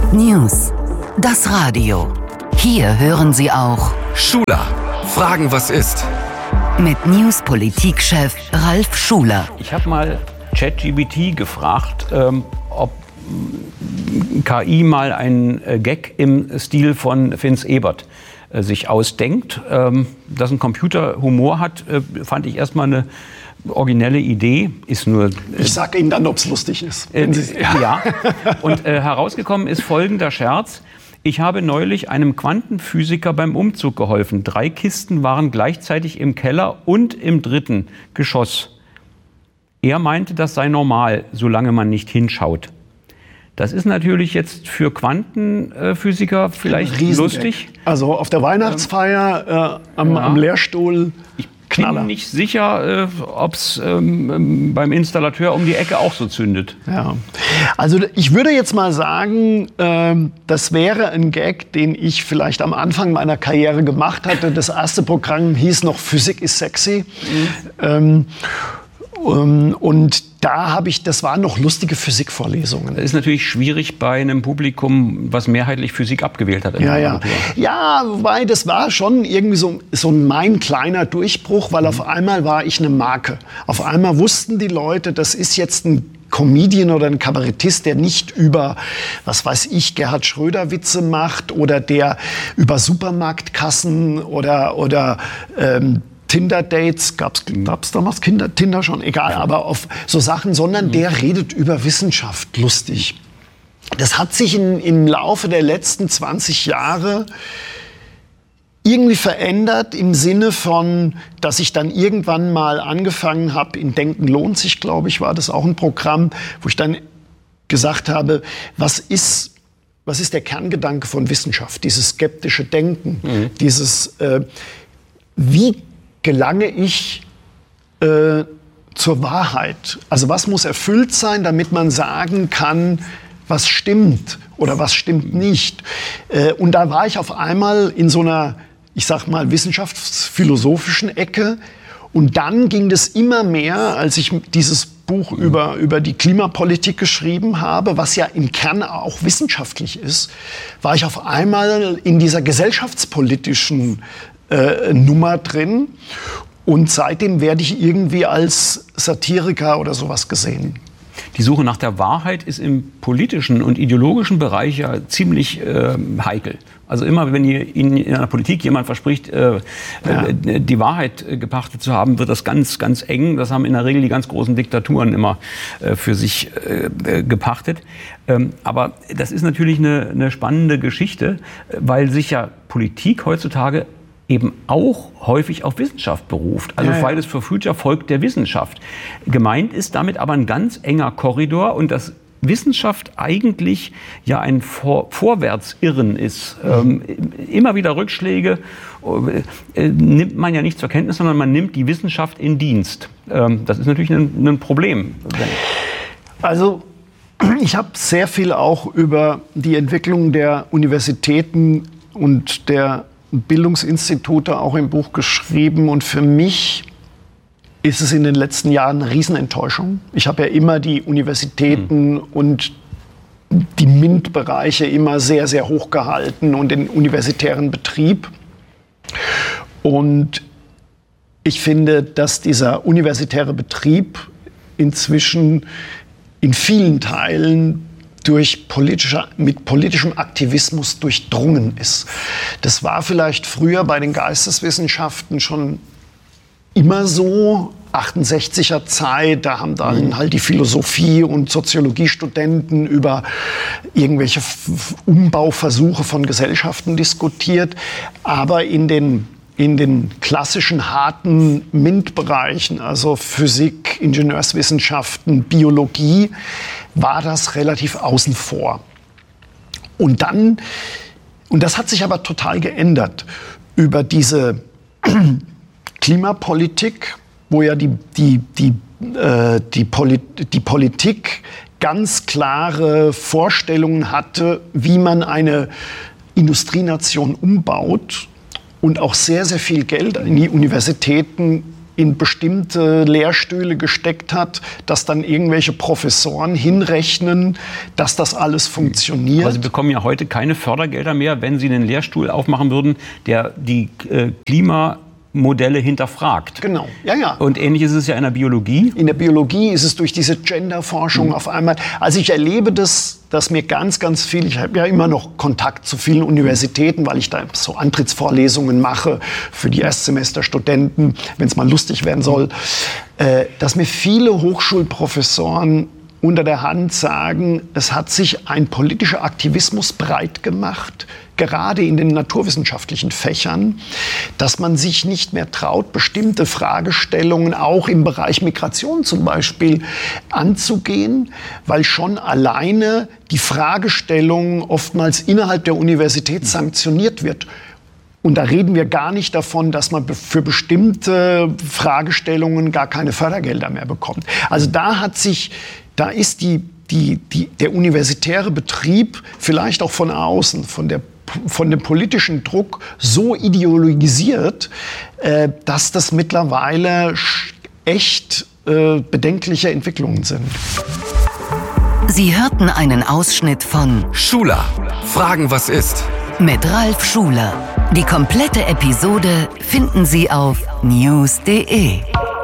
News. Das Radio. Hier hören Sie auch Schuler. Fragen, was ist? Mit News-Politikchef Ralf Schuler. Ich habe mal ChatGPT gefragt, ob KI mal einen Gag im Stil von Vince Ebert sich ausdenkt. Dass ein Computer Humor hat, fand ich erstmal eine originelle Idee. Ist nur. Ich sage Ihnen dann, ob es lustig ist. Ja. Und herausgekommen ist folgender Scherz. Ich habe neulich einem Quantenphysiker beim Umzug geholfen. 3 Kisten waren gleichzeitig im Keller und im 3. Geschoss. Er meinte, das sei normal, solange man nicht hinschaut. Das ist natürlich jetzt für Quantenphysiker vielleicht lustig. Also auf der Weihnachtsfeier am Lehrstuhl. Ich bin nicht sicher, ob es beim Installateur um die Ecke auch so zündet. Ja. Also ich würde jetzt mal sagen, das wäre ein Gag, den ich vielleicht am Anfang meiner Karriere gemacht hatte. Das erste Programm hieß noch Physik ist sexy. Und da das waren noch lustige Physikvorlesungen. Das ist natürlich schwierig bei einem Publikum, was mehrheitlich Physik abgewählt hat. Ja, wobei das war schon irgendwie so mein kleiner Durchbruch, weil auf einmal war ich eine Marke. Auf einmal wussten die Leute, das ist jetzt ein Comedian oder ein Kabarettist, der nicht über, was weiß ich, Gerhard Schröder Witze macht oder der über Supermarktkassen oder Tinder-Dates, gab's damals Tinder schon, egal, aber auf so Sachen, sondern der redet über Wissenschaft lustig. Das hat sich im Laufe der letzten 20 Jahre irgendwie verändert im Sinne von, dass ich dann irgendwann mal angefangen habe, in Denken lohnt sich, glaube ich, war das auch ein Programm, wo ich dann gesagt habe, was ist der Kerngedanke von Wissenschaft, dieses skeptische Denken, dieses, wie gelange ich zur Wahrheit? Also was muss erfüllt sein, damit man sagen kann, was stimmt oder was stimmt nicht? Und da war ich auf einmal in so einer, ich sag mal, wissenschaftsphilosophischen Ecke. Und dann ging das immer mehr, als ich dieses Buch über die Klimapolitik geschrieben habe, was ja im Kern auch wissenschaftlich ist, war ich auf einmal in dieser gesellschaftspolitischen Nummer drin. Und seitdem werde ich irgendwie als Satiriker oder sowas gesehen. Die Suche nach der Wahrheit ist im politischen und ideologischen Bereich ja ziemlich heikel. Also immer, wenn in einer Politik jemand verspricht, die Wahrheit gepachtet zu haben, wird das ganz, ganz eng. Das haben in der Regel die ganz großen Diktaturen immer für sich gepachtet. Aber das ist natürlich eine spannende Geschichte, weil sich ja Politik heutzutage eben auch häufig auf Wissenschaft beruft. Also Fridays for Future folgt der Wissenschaft. Gemeint ist damit aber ein ganz enger Korridor und dass Wissenschaft eigentlich ja ein Vorwärtsirren ist. Immer wieder Rückschläge nimmt man ja nicht zur Kenntnis, sondern man nimmt die Wissenschaft in Dienst. Das ist natürlich ein Problem. Also ich habe sehr viel auch über die Entwicklung der Universitäten und der Bildungsinstitute auch im Buch geschrieben und für mich ist es in den letzten Jahren eine Riesenenttäuschung. Ich habe ja immer die Universitäten und die MINT-Bereiche immer sehr, sehr hoch gehalten und den universitären Betrieb. Und ich finde, dass dieser universitäre Betrieb inzwischen in vielen Teilen mit politischem Aktivismus durchdrungen ist. Das war vielleicht früher bei den Geisteswissenschaften schon immer so, 68er Zeit, da haben dann halt die Philosophie- und Soziologiestudenten über irgendwelche Umbauversuche von Gesellschaften diskutiert. Aber in den klassischen harten MINT-Bereichen, also Physik, Ingenieurswissenschaften, Biologie, war das relativ außen vor. Und das hat sich aber total geändert über diese Klimapolitik, wo ja die Politik ganz klare Vorstellungen hatte, wie man eine Industrienation umbaut und auch sehr, sehr viel Geld in die Universitäten in bestimmte Lehrstühle gesteckt hat, dass dann irgendwelche Professoren hinrechnen, dass das alles funktioniert. Aber Sie bekommen ja heute keine Fördergelder mehr, wenn Sie einen Lehrstuhl aufmachen würden, der die Klimamodelle hinterfragt. Genau, ja. Und ähnlich ist es ja in der Biologie. In der Biologie ist es durch diese Genderforschung auf einmal. Also ich erlebe das, dass mir ganz, ganz viel, ich habe ja immer noch Kontakt zu vielen Universitäten, weil ich da so Antrittsvorlesungen mache für die Erstsemesterstudenten, wenn es mal lustig werden soll, dass mir viele Hochschulprofessoren unter der Hand sagen, es hat sich ein politischer Aktivismus breit gemacht, gerade in den naturwissenschaftlichen Fächern, dass man sich nicht mehr traut, bestimmte Fragestellungen auch im Bereich Migration zum Beispiel anzugehen, weil schon alleine die Fragestellung oftmals innerhalb der Universität sanktioniert wird. Und da reden wir gar nicht davon, dass man für bestimmte Fragestellungen gar keine Fördergelder mehr bekommt. Also da ist der universitäre Betrieb vielleicht auch von außen, von dem politischen Druck so ideologisiert, dass das mittlerweile echt bedenkliche Entwicklungen sind. Sie hörten einen Ausschnitt von Schuler, Fragen, was ist? Mit Ralf Schuler. Die komplette Episode finden Sie auf news.de.